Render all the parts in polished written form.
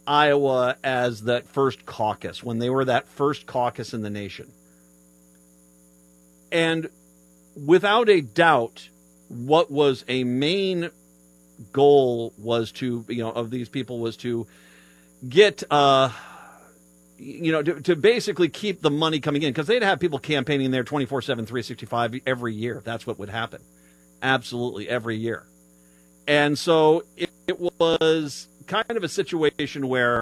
Iowa as that first caucus, when they were that first caucus in the nation. And without a doubt, what was a main goal was to, of these people was to get, to basically keep the money coming in, because they'd have people campaigning there 24/7, 365 every year. That's what would happen. Absolutely every year. And so it was kind of a situation where,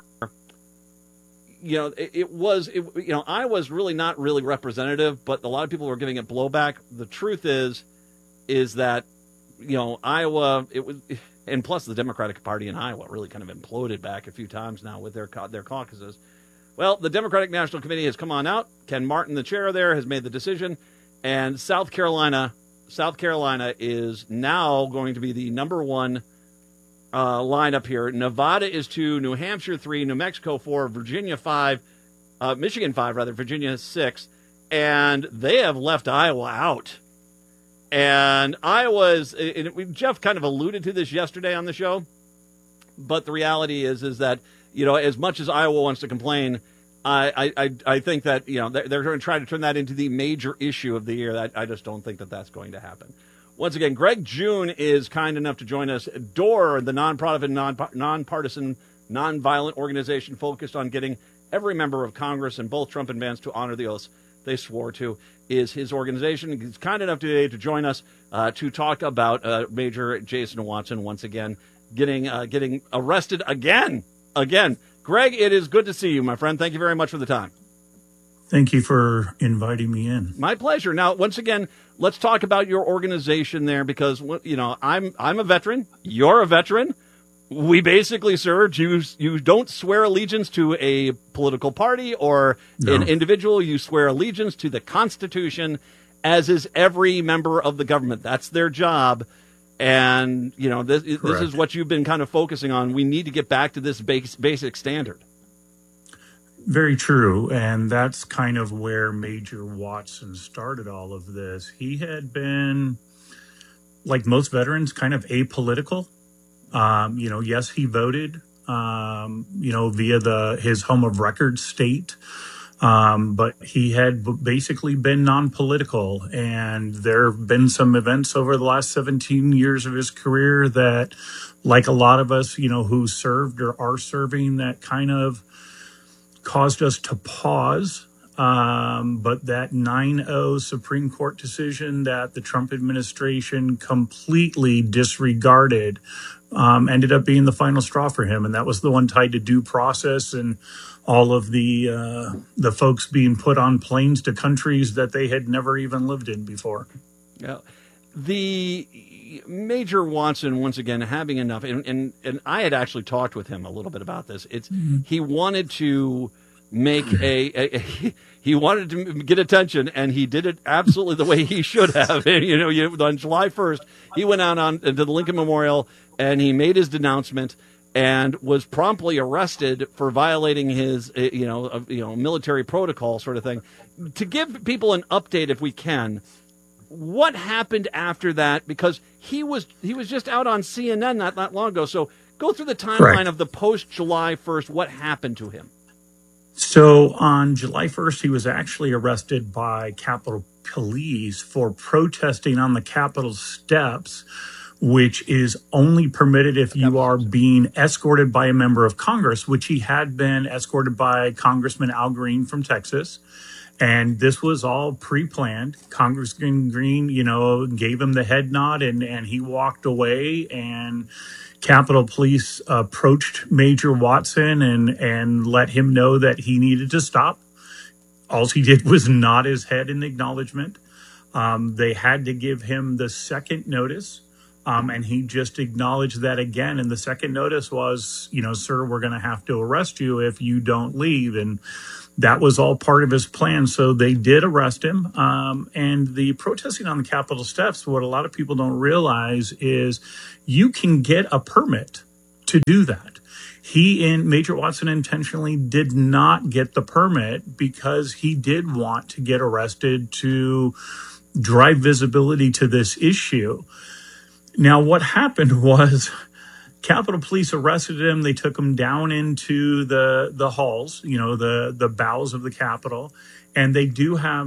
Iowa's really not really representative, but a lot of people were giving it blowback. The truth is that, Iowa, and plus the Democratic Party in Iowa really kind of imploded back a few times now with their caucuses. Well, the Democratic National Committee has come on out. Ken Martin, the chair there, has made the decision, and South Carolina is now going to be the number one lineup here. Nevada is 2, New Hampshire 3, New Mexico 4, Virginia 5, Michigan 5, Virginia 6, and they have left Iowa out. And Jeff kind of alluded to this yesterday on the show, but the reality is that, as much as Iowa wants to complain, I think that, they're going to try to turn that into the major issue of the year. I just don't think that that's going to happen. Once again, Greg June is kind enough to join us. DOOR, the nonprofit, nonpartisan, nonviolent organization focused on getting every member of Congress and both Trump and Vance to honor the oaths they swore to, is his organization. He's kind enough today to join us to talk about Major Jason Watson once again getting arrested again. Greg, it is good to see you, my friend. Thank you very much for the time. Thank you for inviting me in. My pleasure. Now, once again, let's talk about your organization there, because I'm a veteran. You're a veteran. We basically served. You don't swear allegiance to a political party or an individual. You swear allegiance to the Constitution, as is every member of the government. That's their job. And, this is what you've been kind of focusing on. We need to get back to this basic standard. Very true. And that's kind of where Major Watson started all of this. He had been, like most veterans, kind of apolitical. Yes, he voted, via his home of record state. But he had basically been non-political, and there have been some events over the last 17 years of his career that, like a lot of us, who served or are serving, that kind of caused us to pause. But that 9-0 Supreme Court decision that the Trump administration completely disregarded ended up being the final straw for him. And that was the one tied to due process and all of the folks being put on planes to countries that they had never even lived in before. Yeah. The Major Watson, once again, having enough, and I had actually talked with him a little bit about this. He wanted to make he wanted to get attention, and he did it absolutely the way he should have. And, on July 1st, he went out to the Lincoln Memorial, and he made his denouncement and was promptly arrested for violating his, military protocol sort of thing. To give people an update, if we can, what happened after that? Because he was just out on CNN not that long ago. So go through the timeline of the post July 1st. What happened to him? So on July 1st, he was actually arrested by Capitol Police for protesting on the Capitol steps, which is only permitted if you are being escorted by a member of Congress, which he had been escorted by Congressman Al Green from Texas. And this was all pre-planned. Congressman Green, gave him the head nod, and he walked away, and Capitol Police approached Major Watson and let him know that he needed to stop. All he did was nod his head in acknowledgement. They had to give him the second notice, and he just acknowledged that again. And the second notice was, sir, we're going to have to arrest you if you don't leave. And that was all part of his plan. So they did arrest him. And the protesting on the Capitol steps, what a lot of people don't realize is you can get a permit to do that. Major Watson intentionally did not get the permit because he did want to get arrested to drive visibility to this issue. Now, what happened was Capitol Police arrested him. They took him down into the halls, the bowels of the Capitol, and they do have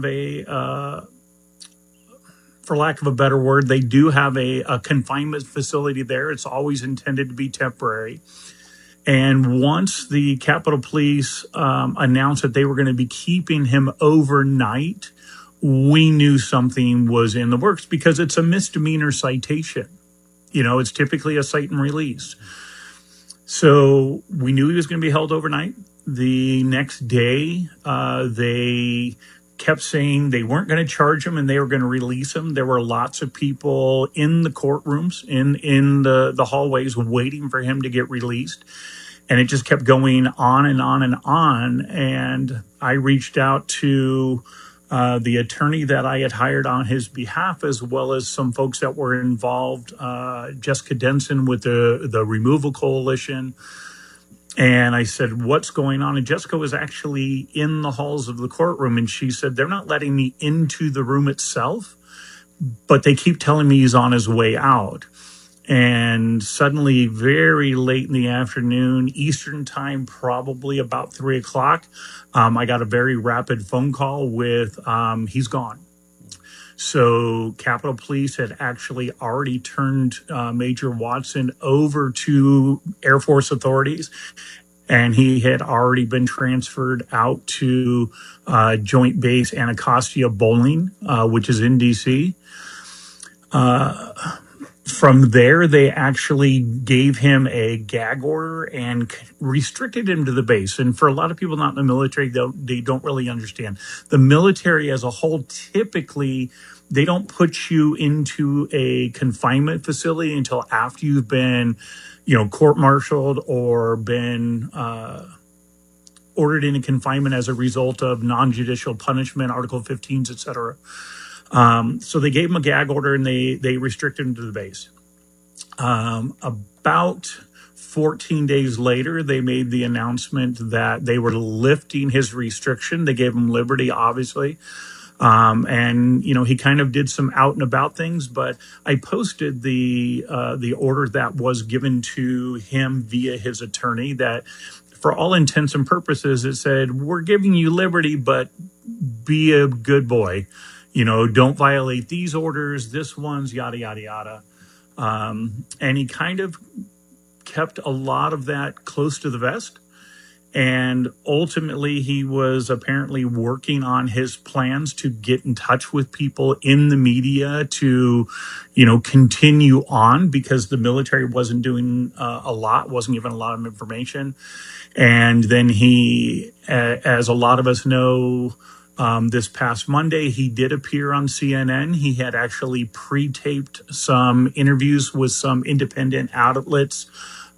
for lack of a better word, they do have a confinement facility there. It's always intended to be temporary. And once the Capitol Police announced that they were going to be keeping him overnight, we knew something was in the works because it's a misdemeanor citation. It's typically a cite and release. So we knew he was going to be held overnight. The next day, they kept saying they weren't going to charge him and they were going to release him. There were lots of people in the courtrooms, in the hallways waiting for him to get released. And it just kept going on and on and on. And I reached out to the attorney that I had hired on his behalf, as well as some folks that were involved, Jessica Denson with the Removal Coalition. And I said, what's going on? And Jessica was actually in the halls of the courtroom. And she said, they're not letting me into the room itself, but they keep telling me he's on his way out. And suddenly, very late in the afternoon, Eastern time, probably about 3:00, I got a very rapid phone call with, he's gone. So Capitol Police had actually already turned Major Watson over to Air Force authorities, and he had already been transferred out to Joint Base Anacostia Bolling, which is in D.C. From there, they actually gave him a gag order and restricted him to the base. And for a lot of people not in the military, they don't really understand. The military as a whole, typically, they don't put you into a confinement facility until after you've been, court-martialed or been ordered into confinement as a result of non-judicial punishment, Article 15s, et cetera. So they gave him a gag order and they restricted him to the base. About 14 days later, they made the announcement that they were lifting his restriction. They gave him liberty, obviously. And he kind of did some out and about things, but I posted the order that was given to him via his attorney that for all intents and purposes, it said, we're giving you liberty, but be a good boy. Don't violate these orders, this one's yada, yada, yada. And he kind of kept a lot of that close to the vest. And ultimately, he was apparently working on his plans to get in touch with people in the media to, continue on because the military wasn't doing wasn't giving a lot of information. And then he, as a lot of us know, this past Monday, he did appear on CNN. He had actually pre-taped some interviews with some independent outlets,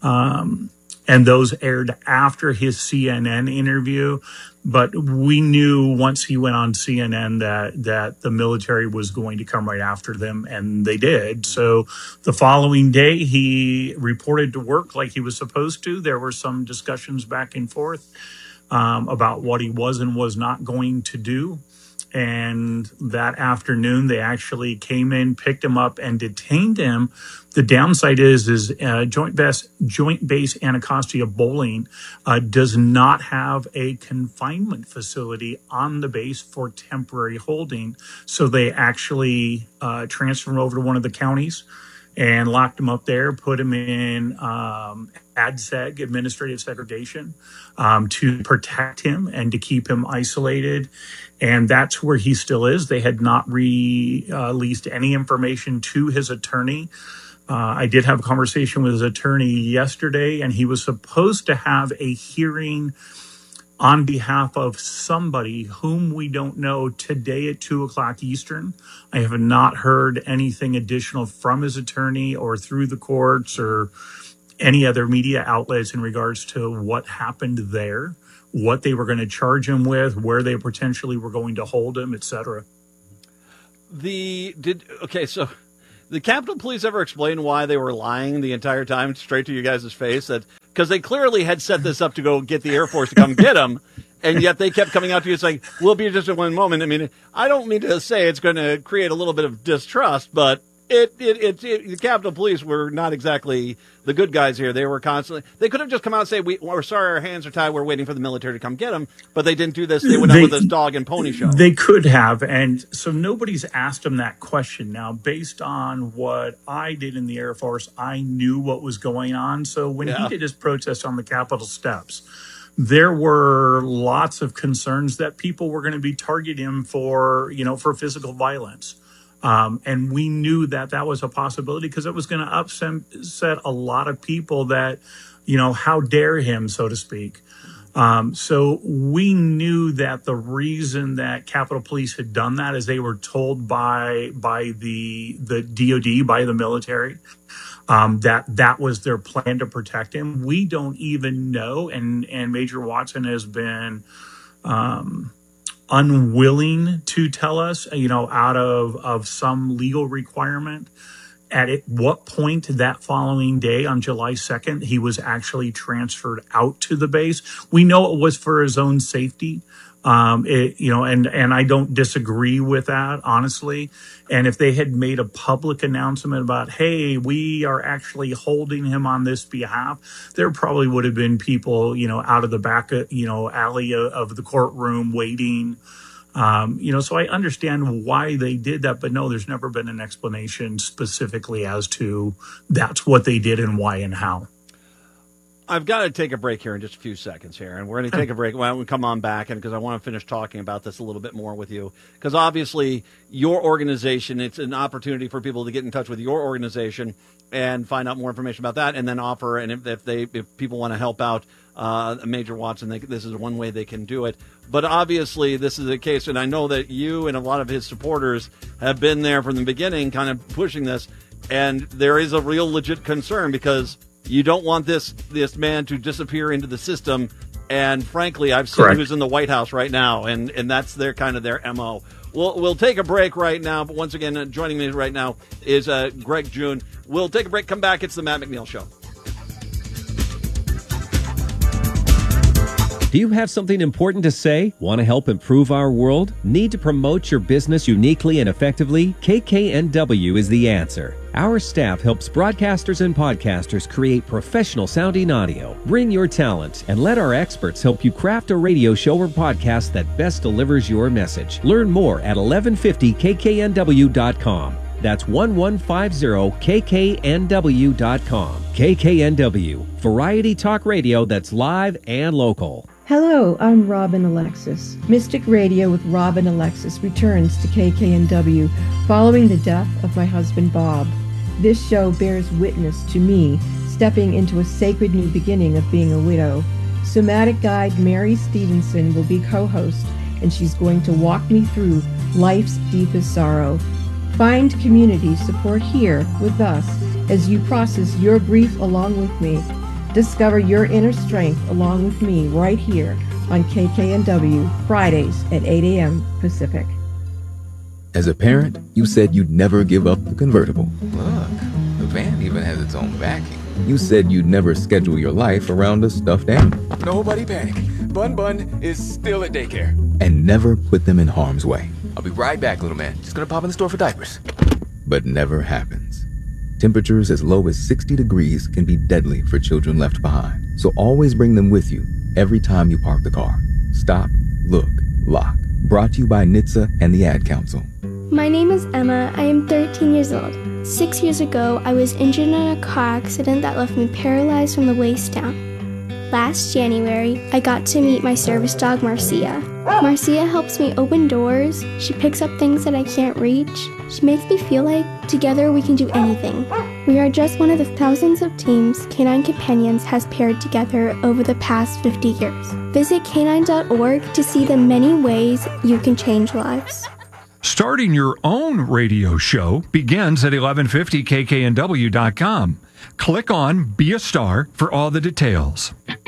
and those aired after his CNN interview. But we knew once he went on CNN that the military was going to come right after them, and they did. So the following day, he reported to work like he was supposed to. There were some discussions back and forth about what he was and was not going to do. And that afternoon, they actually came in, picked him up, and detained him. The downside is Joint Base Anacostia Bolling does not have a confinement facility on the base for temporary holding. So they actually transferred him over to one of the counties and locked him up there, put him in ADSEG, administrative segregation, to protect him and to keep him isolated. And that's where he still is. They had not released any information to his attorney. I did have a conversation with his attorney yesterday, and he was supposed to have a hearing on behalf of somebody whom we don't know today at 2:00 Eastern. I have not heard anything additional from his attorney or through the courts or any other media outlets in regards to what happened there, what they were going to charge him with, where they potentially were going to hold him, etc. So the Capitol Police ever explain why they were lying the entire time straight to you guys' face? That because they clearly had set this up to go get the Air Force to come get him, and yet they kept coming out to you saying, we'll be just in one moment. I mean, I don't mean to say it's going to create a little bit of distrust, but The Capitol Police were not exactly the good guys here. They were constantly. They could have just come out and say, "We're sorry, our hands are tied. We're waiting for the military to come get them." But they didn't do this. They went out with this dog and pony show. They could have, and so nobody's asked them that question. Now, based on what I did in the Air Force, I knew what was going on. So when he did his protest on the Capitol steps, there were lots of concerns that people were going to be targeting him for physical violence. And we knew that was a possibility because it was going to upset a lot of people that, how dare him, so to speak. So we knew that the reason that Capitol Police had done that is they were told by the DOD, by the military, that was their plan to protect him. We don't even know, and Major Watson has been unwilling to tell us, out of some legal requirement, at what point that following day on July 2nd, he was actually transferred out to the base. We know it was for his own safety. And I don't disagree with that, honestly. And if they had made a public announcement about, hey, we are actually holding him on this behalf, there probably would have been people, out of the back, alley of the courtroom waiting. So I understand why they did that, but no, there's never been an explanation specifically as to that's what they did and why and how. I've got to take a break here in just a few seconds here, and we're going to take a break. Why don't we come on back, and because I want to finish talking about this a little bit more with you, because obviously your organization, it's an opportunity for people to get in touch with your organization and find out more information about that, and then offer, and if people want to help out Major Watson, this is one way they can do it. But obviously this is a case, and I know that you and a lot of his supporters have been there from the beginning kind of pushing this, and there is a real legit concern because you don't want this man to disappear into the system. And frankly, I've seen who's in the White House right now, and that's their MO. We'll take a break right now. But once again, joining me right now is Greg June. We'll take a break, come back. It's the Matt McNeil Show. Do you have something important to say? Want to help improve our world? Need to promote your business uniquely and effectively? KKNW is the answer. Our staff helps broadcasters and podcasters create professional-sounding audio. Bring your talent and let our experts help you craft a radio show or podcast that best delivers your message. Learn more at 1150kknw.com. That's 1150kknw.com. KKNW, variety talk radio that's live and local. Hello, I'm Robin Alexis. Mystic Radio with Robin Alexis returns to KKNW following the death of my husband Bob. This show bears witness to me stepping into a sacred new beginning of being a widow. Somatic guide Mary Stevenson will be co-host, and she's going to walk me through life's deepest sorrow. Find community support here with us as you process your grief along with me. Discover your inner strength along with me right here on KKNW, Fridays at 8 a.m. Pacific. As a parent, you said you'd never give up the convertible. Look, the van even has its own backing. You said you'd never schedule your life around a stuffed animal. Nobody panic. Bun is still at daycare. And never put them in harm's way. I'll be right back, little man. Just gonna pop in the store for diapers. But never happens. Temperatures as low as 60 degrees can be deadly for children left behind. So always bring them with you every time you park the car. Stop, look, lock. Brought to you by NHTSA and the Ad Council. My name is Emma. I am 13 years old. 6 years ago, I was injured in a car accident that left me paralyzed from the waist down. Last January, I got to meet my service dog, Marcia. Marcia helps me open doors. She picks up things that I can't reach. She makes me feel like together we can do anything. We are just one of the thousands of teams Canine Companions has paired together over the past 50 years. Visit canine.org to see the many ways you can change lives. Starting your own radio show begins at 1150kknw.com. Click on Be a Star for all the details.